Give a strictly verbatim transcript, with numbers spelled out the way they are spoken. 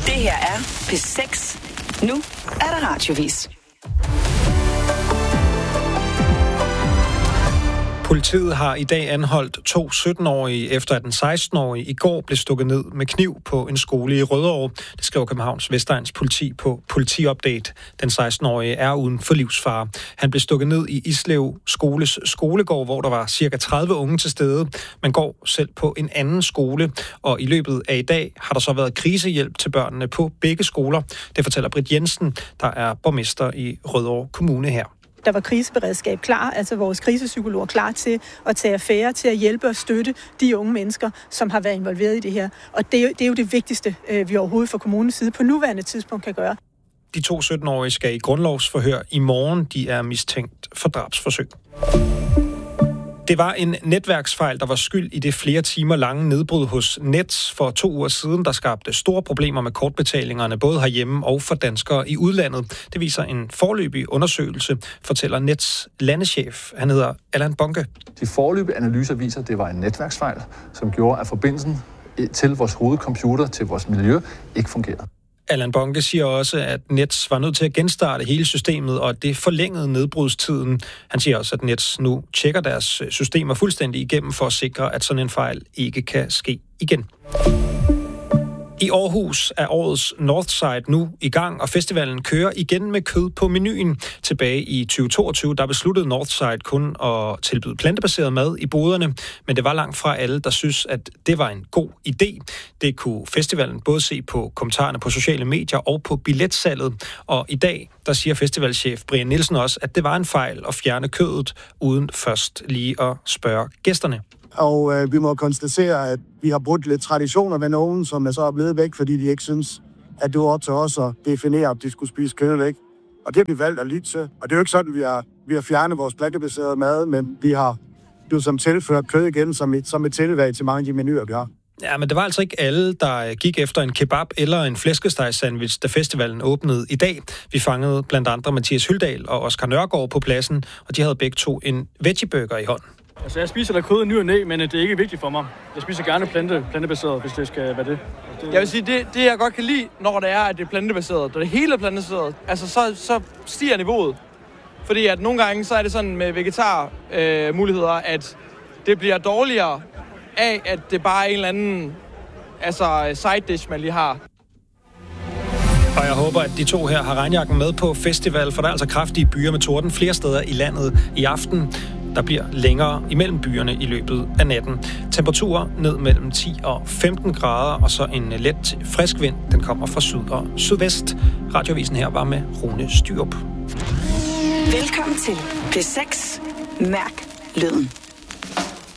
Det her er P seks. Nu er der radiovis. Politiet har i dag anholdt to sytten-årige, efter at en seksten-årig i går blev stukket ned med kniv på en skole i Rødovre. Det skriver Københavns Vestegns politi på Politiupdate. Den seksten-årige er uden for livsfare. Han blev stukket ned i Islev Skoles skolegård, hvor der var cirka tredive unge til stede. Man går selv på en anden skole, og i løbet af i dag har der så været krisehjælp til børnene på begge skoler. Det fortæller Britt Jensen, der er borgmester i Rødovre Kommune her. Der var kriseberedskab klar, altså vores krisepsykologer klar til at tage affære, til at hjælpe og støtte de unge mennesker, som har været involveret i det her. Og det er jo det, er jo det vigtigste, vi overhovedet fra kommunens side på nuværende tidspunkt kan gøre. De to sytten-årige skal i grundlovsforhør i morgen. De er mistænkt for drabsforsøg. Det var en netværksfejl, der var skyld i det flere timer lange nedbrud hos Nets for to uger siden, der skabte store problemer med kortbetalingerne, både herhjemme og for danskere i udlandet. Det viser en foreløbig undersøgelse, fortæller Nets landeschef. Han hedder Allan Bonke. De foreløbige analyser viser, at det var en netværksfejl, som gjorde, at forbindelsen til vores hovedcomputer, til vores miljø, ikke fungerede. Allan Bonke siger også, at Nets var nødt til at genstarte hele systemet, og det forlængede nedbrudstiden. Han siger også, at Nets nu tjekker deres systemer fuldstændig igennem for at sikre, at sådan en fejl ikke kan ske igen. I Aarhus er årets Northside nu i gang, og festivalen kører igen med kød på menuen. Tilbage i tyve toogtyve, der besluttede Northside kun at tilbyde plantebaseret mad i boderne, men det var langt fra alle, der synes, at det var en god idé. Det kunne festivalen både se på kommentarerne på sociale medier og på billetsalget. Og i dag, der siger festivalchef Brian Nielsen også, at det var en fejl at fjerne kødet, uden først lige at spørge gæsterne. Og øh, vi må konstatere, at vi har brudt lidt traditioner med nogen, som er så blevet væk, fordi de ikke synes, at det var op til os at definere, om de skulle spise kød eller ikke. Og det har vi valgt at lytte til. Og det er jo ikke sådan, at vi har, vi har fjernet vores plantebaserede mad, men vi har jo som tilført kød igen som et, som et tilvalg til mange af de menuer, vi har. Ja, men det var altså ikke alle, der gik efter en kebab eller en flæskestegsandwich, da festivalen åbnede i dag. Vi fangede blandt andre Mathias Hyldal og Oscar Nørgaard på pladsen, og de havde begge to en veggieburger i hånden. Altså, jeg spiser da kød i ny og næ, men det er ikke vigtigt for mig. Jeg spiser gerne plante, plantebaseret, hvis det skal være det. det. Jeg vil sige, det, det jeg godt kan lide, når det er, at det er plantebaseret, når det hele er plantebaseret, altså så, så stiger niveauet. Fordi at nogle gange, så er det sådan med vegetar øh, muligheder, at det bliver dårligere af, at det bare er en eller anden altså side dish, man lige har. Og jeg håber, at de to her har regnjakken med på festival, for der er altså kraftige byer med torden flere steder i landet i aften. Der bliver længere imellem byerne i løbet af natten. Temperaturer ned mellem ti og femten grader, og så en let frisk vind. Den kommer fra syd og sydvest. Radioavisen her var med Rune Styrup. Velkommen til P seks. Mærk lyden.